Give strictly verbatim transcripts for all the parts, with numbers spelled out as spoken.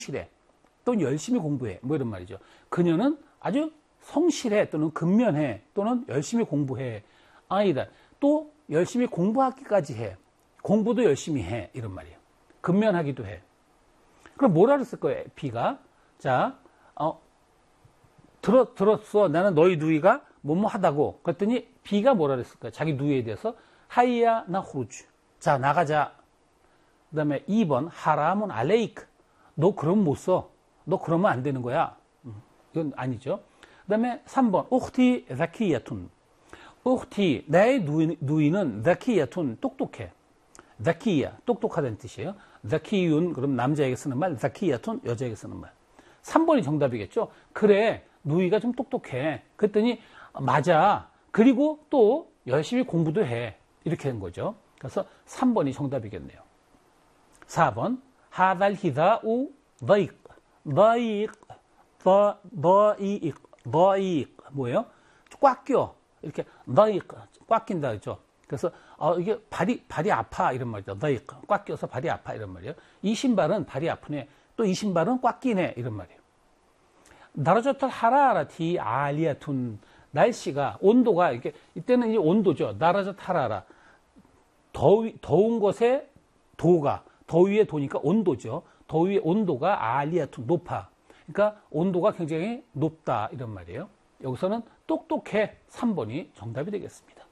성실해 또는 열심히 공부해 뭐 이런 말이죠. 그녀는 아주 성실해 또는 근면해 또는 열심히 공부해. 아니다. 또 열심히 공부하기까지 해. 공부도 열심히 해. 이런 말이에요. 근면하기도 해. 그럼 뭐라 그랬을 거예요? B가. 자, 어, 들어, 들었어. 나는 너희 누이가 뭐뭐 하다고. 그랬더니 B가 뭐라 그랬을 거예요? 자기 누이에 대해서. 하이야 나 후르주. 자, 나가자. 그 다음에 이 번 하라문 알레이크. 너 그러면 못 써. 너 그러면 안 되는 거야. 이건 아니죠. 그 다음에 삼 번 우흐티 자키야툰. 우흐티 나의 누이, 누이는 자키야툰 똑똑해. 자키야 똑똑하다는 뜻이에요. 자키윤 그럼 남자에게 쓰는 말, 자키야툰 여자에게 쓰는 말. 삼 번이 정답이겠죠. 그래 누이가 좀 똑똑해. 그랬더니 맞아. 그리고 또 열심히 공부도 해. 이렇게 된 거죠. 그래서 삼 번이 정답이겠네요. 사 번 하달 히다우 다이q 다이q 다이q 다이q 뭐예요? 꽉 껴. 이렇게 다이q 꽉 낀다 그죠? 그래서 어, 이게 발이 발이 아파 이런 말이죠. 다이q 꽉 껴서 발이 아파 이런 말이에요. 이 신발은 발이 아프네. 또 이 신발은 꽉 끼네 이런 말이에요. 다라자탈 하라라티 알리아툰 날씨가 온도가 이렇게 이때는 이 온도죠. 다라자 타라라 더위 더운 것에 도가 더위에 도니까 온도죠. 더위의 온도가 알리아툰 높아. 그러니까 온도가 굉장히 높다 이런 말이에요. 여기서는 똑똑해 삼 번이 정답이 되겠습니다.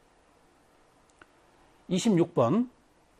이십육 번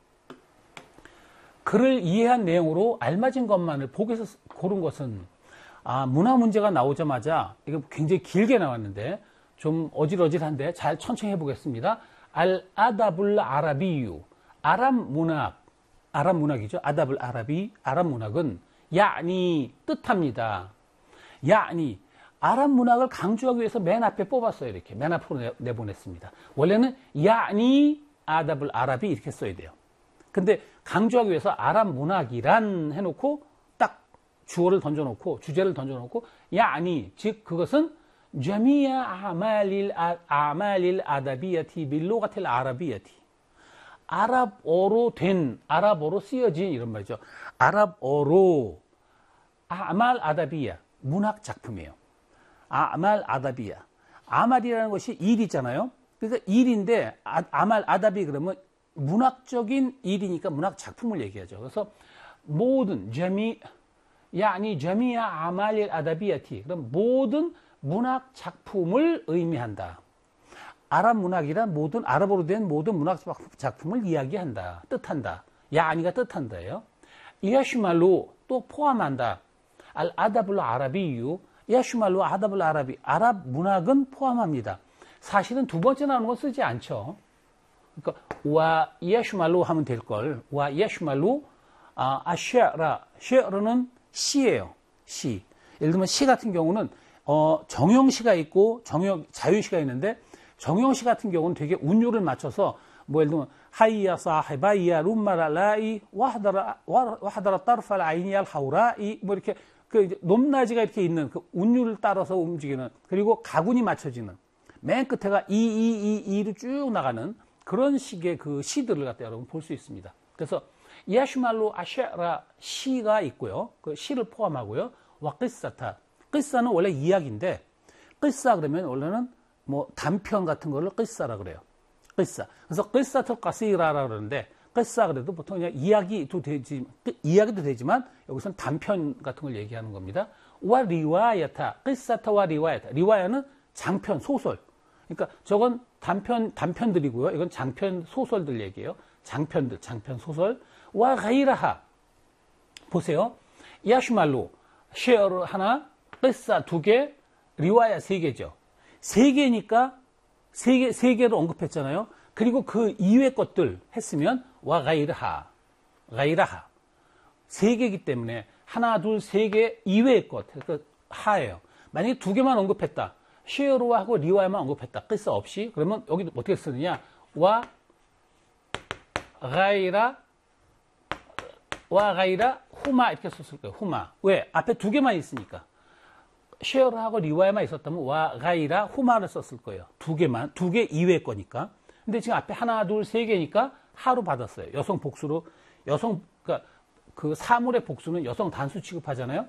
글을 이해한 내용으로 알맞은 것만을 보기에서 고른 것은 아, 문화 문제가 나오자마자 이거 굉장히 길게 나왔는데 좀 어질어질한데 잘 천천히 해보겠습니다. 알 아다불 아라비유 아랍 문학 아랍 문학이죠. 아다불 아라비 아랍 문학은 야니 뜻합니다. 야니 아랍 문학을 강조하기 위해서 맨 앞에 뽑았어요. 이렇게 맨 앞으로 내보냈습니다. 원래는 야니 아다불 아라비 이렇게 써야 돼요. 근데 강조하기 위해서 아랍 문학이란 해놓고 딱 주어를 던져놓고 주제를 던져놓고 야니 즉 그것은 자미야 아말일 아말일 아다비야티 빌로가틸 아라비야티 아랍어로 된 아랍어로 쓰여진 이런 말이죠. 아랍어로 아말 아다비야 문학 작품이에요. 아말 아다비야 아말이라는 것이 일이잖아요. 그러니까 일인데 아, 아말 아다비 그러면 문학적인 일이니까 문학 작품을 얘기하죠. 그래서 모든 자미 야니 자미야 아말일 아다비야티 그럼 모든 문학 작품을 의미한다. 아랍 문학이란 모든 아랍어로 된 모든 문학 작품을 이야기한다. 뜻한다. 야니가 뜻한다예요. 이야슈말로 또 포함한다. 알 아다불 아라비유 이야슈말로 아다불 아라비 아랍 문학은 포함합니다. 사실은 두 번째 나오는 건 쓰지 않죠. 그러니까 와 이야슈말로 하면 될 걸. 와 이야슈말로 아, 아쉐라 쉐르는 시예요. 시. 예를 들면 시 같은 경우는 어, 정형시가 있고 정형 자유시가 있는데 정형시 같은 경우는 되게 운율을 맞춰서 뭐 예를 들면 하이야 사히바이야 룸마라라이 와하다라 와하다라 따르팔 아이니알 하우라이 뭐 이렇게 그 높낮이가 이렇게 있는 그 운율을 따라서 움직이는 그리고 가군이 맞춰지는 맨 끝에가 이, 이, 이, 이로 쭉 나가는 그런 식의 그 시들을 갖다 여러분 볼 수 있습니다. 그래서 이야슈말로 아쉐라 시가 있고요. 그 시를 포함하고요. 와 끼사타 끼사는 원래 이야기인데 끼사 그러면 원래는 뭐 단편 같은 거를 끼사라 그래요. 끼사. 그래서 끼사틀 까시라라 그러는데 끼사 그래도 보통 그냥 이야기도 되지 이야기도 되지만 여기서는 단편 같은 걸 얘기하는 겁니다. 와 리와야타 끼사타와 리와야타 리와야는 장편 소설. 그러니까 저건 단편 단편들이고요. 이건 장편 소설들 얘기예요. 장편들 장편 소설. 와 가이라하 보세요. 야슈말로 쉐어 하나 끼사 두 개 리와야 세 개죠. 세 개니까 세 개, 세 개를 언급했잖아요. 그리고 그 이외 것들 했으면 와 가이라하 가이라하 세 개이기 때문에 하나 둘 세 개 이외의 것 그러니까 하예요. 만약에 두 개만 언급했다. 쉐어로하고 리와야만 언급했다. 끼사 없이 그러면 여기 어떻게 쓰느냐 와 가이라 와 가이라 후마 이렇게 썼을 거예요. 후마 왜? 앞에 두 개만 있으니까. 쉐어하고 리와야만 있었다면 와 가이라 후마를 썼을 거예요. 두 개만 두 개 이외의 거니까. 근데 지금 앞에 하나 둘 세 개니까 하로 받았어요. 여성 복수로 여성 그러니까 그 사물의 복수는 여성 단수 취급하잖아요.